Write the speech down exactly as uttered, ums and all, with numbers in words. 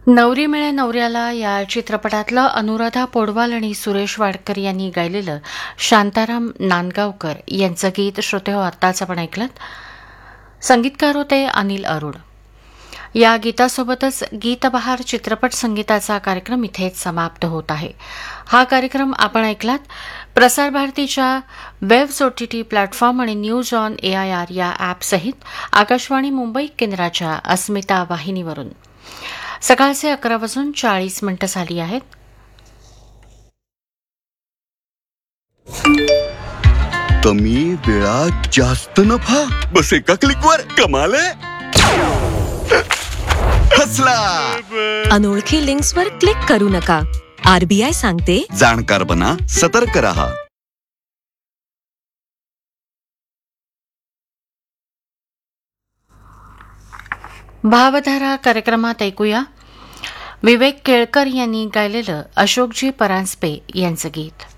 नवरी मिळे नवऱ्याला या चित्रपटातलं अनुराधा पौडवाल आणि सुरेश वाडकर यांनी गायलेलं शांताराम नांदगावकर यांचं गीत श्रोतेहो आत्ताच आपण ऐकलं. संगीतकार होते अनिल अरुण. या गीतासोबतच गीतबहार चित्रपट संगीताचा कार्यक्रम इथेच समाप्त होत आहे. हा कार्यक्रम आपण ऐकलात प्रसार भारतीच्या वेव्ह ओटीटी प्लॅटफॉर्म आणि न्यूज ऑन एआयआर या ॲपसहित आकाशवाणी मुंबई केंद्राच्या अस्मिता वाहिनीवरून. सकाळचे अकरा वाजून चाळीस मिनिटं झाली आहेत. कमी वेळात जास्त नफा, बस एका क्लिकवर कमाल आहे. हसला. अनोळखी लिंक्सवर क्लिक करू नका. आरबीआय सांगते, जाणकार बना, सतर्क रहा. भावधारा कार्यक्रमात ऐकूया विवेक केळकर यांनी गायलेलं अशोकजी परांजपे यांचं गीत.